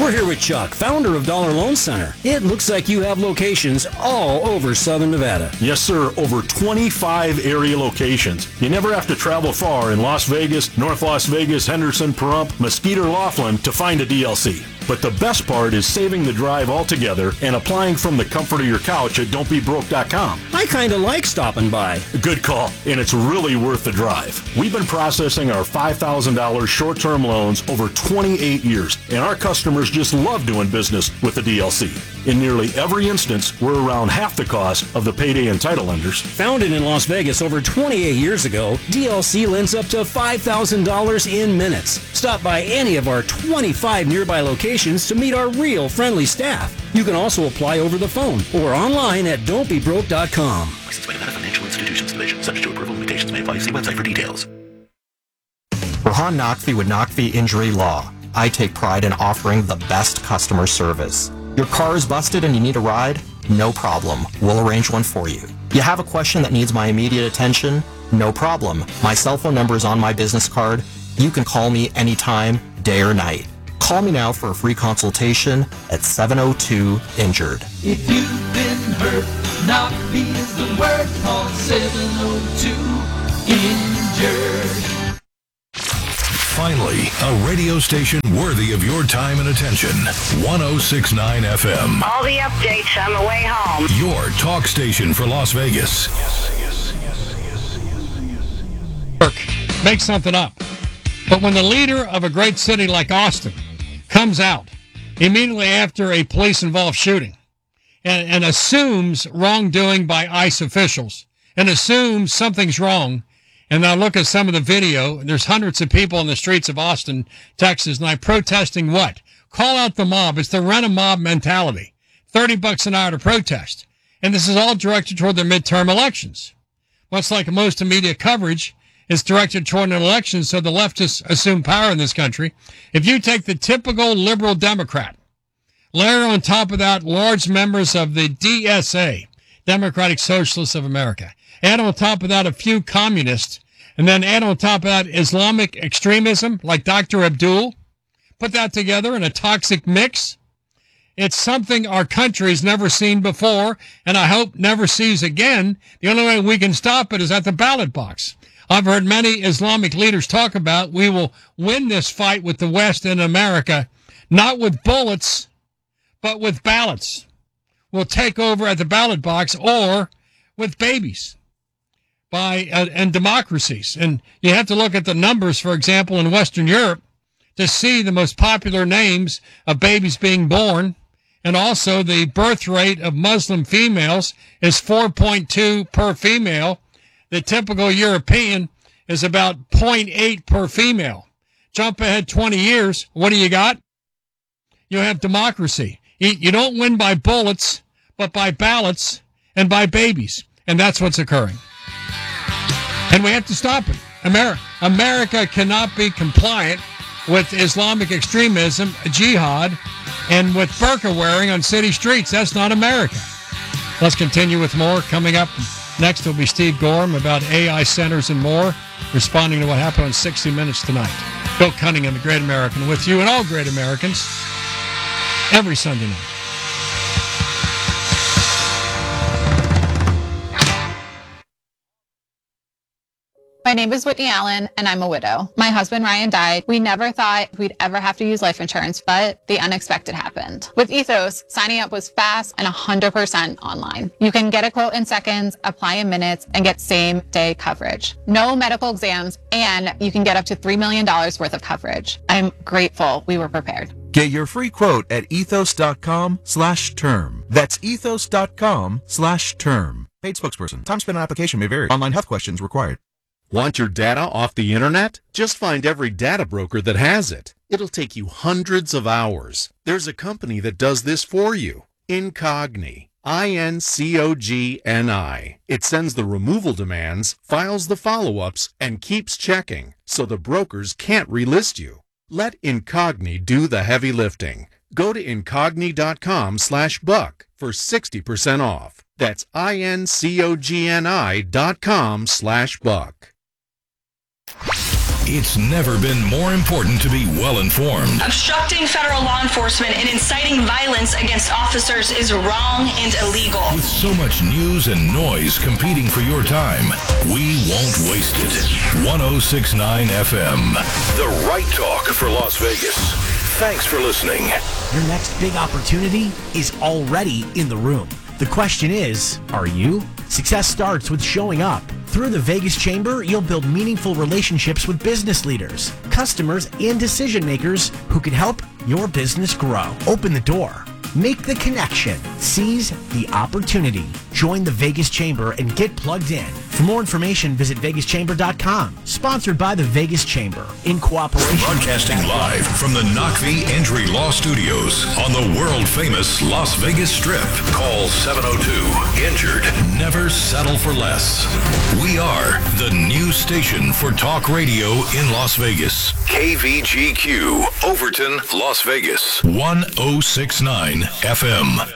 We're here with Chuck, founder of Dollar Loan Center. It looks like you have locations all over Southern Nevada. Yes, sir. Over 25 area locations. You never have to travel far in Las Vegas, North Las Vegas, Henderson, Pahrump, Mesquite, or Laughlin to find a DLC. But the best part is saving the drive altogether and applying from the comfort of your couch at don'tbebroke.com. I kind of like stopping by. Good call, and it's really worth the drive. We've been processing our $5,000 short-term loans over 28 years, and our customers just love doing business with the DLC. In nearly every instance, we're around half the cost of the payday and title lenders. Founded in Las Vegas over 28 years ago, DLC lends up to $5,000 in minutes. Stop by any of our 25 nearby locations to meet our real friendly staff. You can also apply over the phone or online at don'tbebroke.com. Licensed by Nevada Financial Institutions Division. Subject to approval, limitations may apply. See website for details. Rahan Naqvi with Naqvi Injury Law. I take pride in offering the best customer service. Your car is busted and you need a ride? No problem. We'll arrange one for you. You have a question that needs my immediate attention? No problem. My cell phone number is on my business card. You can call me anytime, day or night. Call me now for a free consultation at 702-INJURED. If you've been hurt, Naqvi is the word. Call 702-INJURED. Finally, a radio station worthy of your time and attention. 106.9 FM. All the updates on the way home. Your talk station for Las Vegas. Make something up. But when the leader of a great city like Austin comes out immediately after a police-involved shooting and assumes wrongdoing by ICE officials and assumes something's wrong, and I look at some of the video, there's hundreds of people in the streets of Austin, Texas, and I'm protesting what? Call out the mob. It's the rent-a-mob mentality. $30 an hour to protest. And this is all directed toward the midterm elections. Much like most media coverage is directed toward an election so the leftists assume power in this country. If you take the typical liberal Democrat, layer on top of that large members of the DSA, Democratic Socialists of America, add on top of that a few communists, and then add on top of that Islamic extremism like Dr. Abdul, put that together in a toxic mix. It's something our country's never seen before, and I hope never sees again. The only way we can stop it is at the ballot box. I've heard many Islamic leaders talk about we will win this fight with the West in America, not with bullets, but with ballots. We'll take over at the ballot box or with babies and democracies. And you have to look at the numbers, for example, in Western Europe to see the most popular names of babies being born. And also the birth rate of Muslim females is 4.2 per female. The typical European is about 0.8 per female. Jump ahead 20 years, what do you got? You have democracy. You don't win by bullets, but by ballots and by babies. And that's what's occurring. And we have to stop it. America cannot be compliant with Islamic extremism, jihad, and with burqa wearing on city streets. That's not America. Let's continue with more. Coming up next will be Steve Gorham about AI centers and more, responding to what happened on 60 Minutes tonight. Bill Cunningham, the Great American, with you and all great Americans every Sunday night. My name is Whitney Allen, and I'm a widow. My husband, Ryan, died. We never thought we'd ever have to use life insurance, but the unexpected happened. With Ethos, signing up was fast and 100% online. You can get a quote in seconds, apply in minutes, and get same-day coverage. No medical exams, and you can get up to $3 million worth of coverage. I'm grateful we were prepared. Get your free quote at ethos.com/term. That's ethos.com/term. Paid spokesperson. Time spent on application may vary. Online health questions required. Want your data off the internet? Just find every data broker that has it. It'll take you hundreds of hours. There's a company that does this for you. Incogni. INCOGNI. It sends the removal demands, files the follow-ups, and keeps checking, so the brokers can't relist you. Let Incogni do the heavy lifting. Go to incogni.com/buck for 60% off. That's INCOGNI.com/buck. It's never been more important to be well informed. Obstructing federal law enforcement and inciting violence against officers is wrong and illegal. With so much news and noise competing for your time, we won't waste it. 106.9 FM, the right talk for Las Vegas. Thanks for listening. Your next big opportunity is already in the room. The question is, are you? Success starts with showing up. Through the Vegas Chamber, you'll build meaningful relationships with business leaders, customers, and decision makers who can help your business grow. Open the door. Make the connection. Seize the opportunity. Join the Vegas Chamber and get plugged in. For more information, visit vegaschamber.com. Sponsored by the Vegas Chamber in cooperation. Broadcasting live from the Knockvie Injury Law Studios on the world-famous Las Vegas Strip. Call 702-INJURED. Never settle for less. We are the new station for talk radio in Las Vegas. KVGQ, Overton, Las Vegas. 106.9 FM.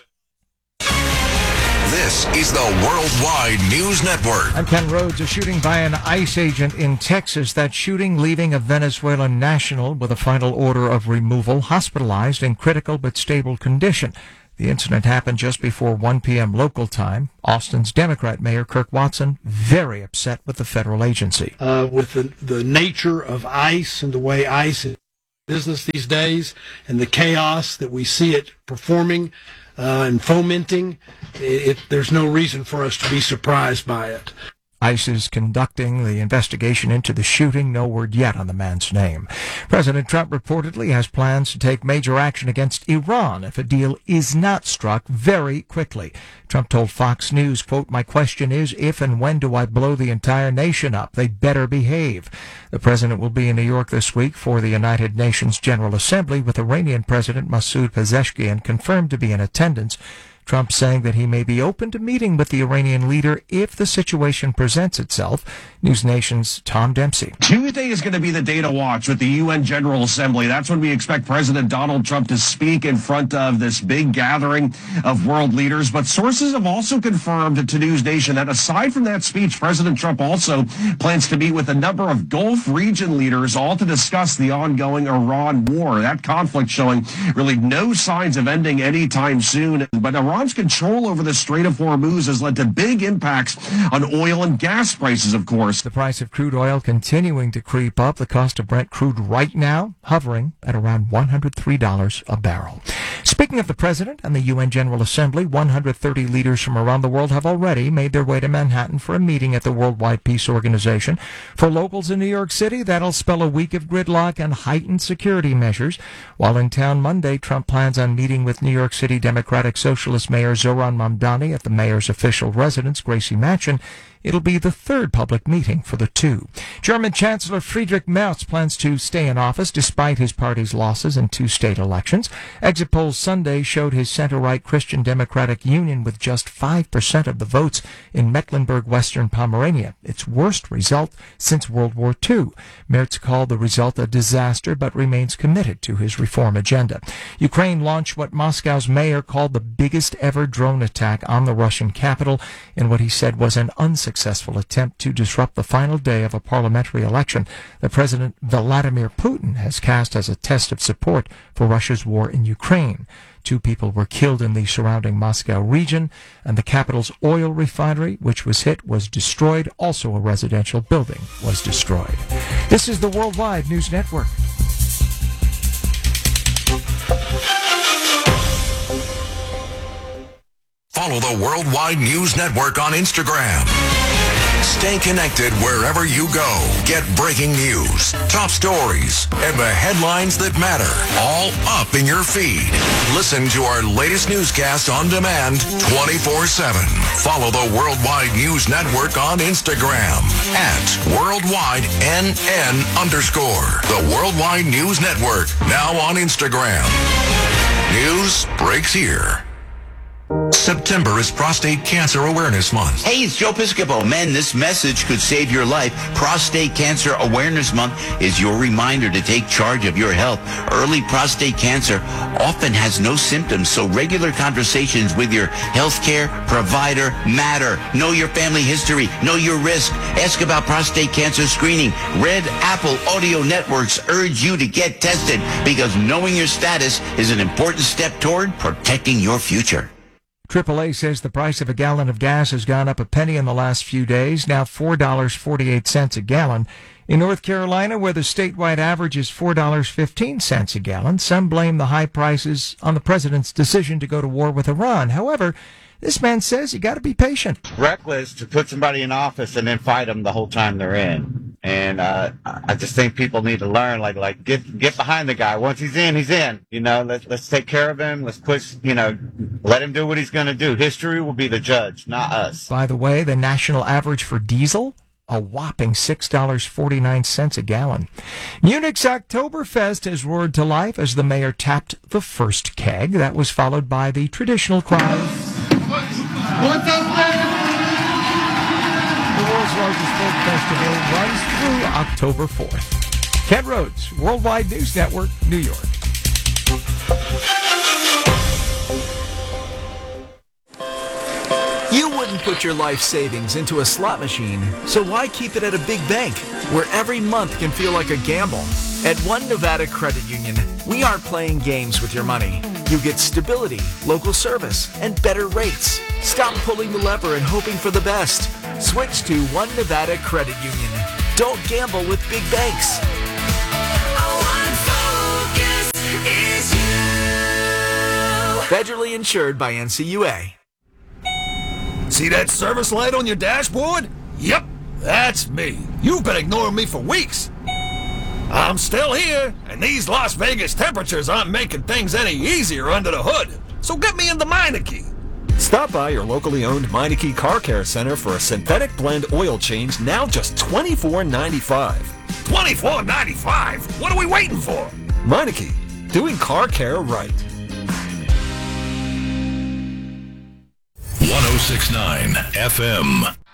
This is the Worldwide News Network. I'm Ken Rhodes. A shooting by an ICE agent in Texas. That shooting leaving a Venezuelan national with a final order of removal, hospitalized in critical but stable condition. The incident happened just before 1 p.m. local time. Austin's Democrat Mayor Kirk Watson very upset with the federal agency. With the nature of ICE and the way ICE is business these days and the chaos that we see it performing and fomenting, there's no reason for us to be surprised by it. ICE is conducting the investigation into the shooting. No word yet on the man's name. President Trump reportedly has plans to take major action against Iran if a deal is not struck very quickly. Trump told Fox News, quote, "My question is, if and when do I blow the entire nation up? They better behave." The president will be in New York this week for the United Nations General Assembly, with Iranian President Masoud Pezeshkian confirmed to be in attendance. Trump saying that he may be open to meeting with the Iranian leader if the situation presents itself. News Nation's Tom Dempsey. Tuesday is going to be the day to watch with the UN General Assembly. That's when we expect President Donald Trump to speak in front of this big gathering of world leaders. But sources have also confirmed to News Nation that aside from that speech, President Trump also plans to meet with a number of Gulf region leaders, all to discuss the ongoing Iran war. That conflict showing really no signs of ending anytime soon. But Iran's control over the Strait of Hormuz has led to big impacts on oil and gas prices, of course. The price of crude oil continuing to creep up. The cost of Brent crude right now hovering at around $103 a barrel. Speaking of the president and the UN General Assembly, 130 leaders from around the world have already made their way to Manhattan for a meeting at the Worldwide Peace Organization. For locals in New York City, that'll spell a week of gridlock and heightened security measures. While in town Monday, Trump plans on meeting with New York City Democratic Socialist Mayor Zohran Mamdani at the mayor's official residence, Gracie Mansion. It'll be the third public meeting for the two. German Chancellor Friedrich Merz plans to stay in office despite his party's losses in two state elections. Exit polls Sunday showed his center-right Christian Democratic Union with just 5% of the votes in Mecklenburg-Western Pomerania, its worst result since World War II. Merz called the result a disaster but remains committed to his reform agenda. Ukraine launched what Moscow's mayor called the biggest ever drone attack on the Russian capital in what he said was an unsuccessful attempt to disrupt the final day of a parliamentary election that President Vladimir Putin has cast as a test of support for Russia's war in Ukraine. 2 people were killed in the surrounding Moscow region, and the capital's oil refinery, which was hit, was destroyed. Also, a residential building was destroyed. This is the Worldwide News Network. Follow the Worldwide News Network on Instagram. Stay connected wherever you go. Get breaking news, top stories, and the headlines that matter all up in your feed. Listen to our latest newscast on demand 24/7. Follow the Worldwide News Network on Instagram at @WorldwideNN_. The Worldwide News Network, now on Instagram. News breaks here. September is Prostate Cancer Awareness Month. Hey, it's Joe Piscopo. Man, this message could save your life. Prostate Cancer Awareness Month is your reminder to take charge of your health. Early prostate cancer often has no symptoms, so regular conversations with your healthcare provider matter. Know your family history. Know your risk. Ask about prostate cancer screening. Red Apple Audio Networks urge you to get tested because knowing your status is an important step toward protecting your future. AAA says the price of a gallon of gas has gone up a penny in the last few days, now $4.48 a gallon. In North Carolina, where the statewide average is $4.15 a gallon, some blame the high prices on the president's decision to go to war with Iran. However, this man says you got to be patient. Reckless to put somebody in office and then fight them the whole time they're in. And I just think people need to learn, like get behind the guy. Once he's in, he's in. You know, let's take care of him. Let's push, let him do what he's going to do. History will be the judge, not us. By the way, the national average for diesel, a whopping $6.49 a gallon. Munich's Oktoberfest has roared to life as the mayor tapped the first keg. That was followed by the traditional cry. What's up, The world's largest folk festival runs through October 4th. Ken Rhodes, Worldwide News Network, New York. You wouldn't put your life savings into a slot machine, so why keep it at a big bank, where every month can feel like a gamble? At One Nevada Credit Union, we aren't playing games with your money. You get stability, local service, and better rates. Stop pulling the lever and hoping for the best. Switch to One Nevada Credit Union. Don't gamble with big banks. Federally insured by NCUA. See that service light on your dashboard? Yep, that's me. You've been ignoring me for weeks. I'm still here, and these Las Vegas temperatures aren't making things any easier under the hood. So get me into Meineke. Stop by your locally owned Meineke Car Care Center for a synthetic blend oil change, now just $24.95. $24.95? What are we waiting for? Meineke, doing car care right. 106.9 FM.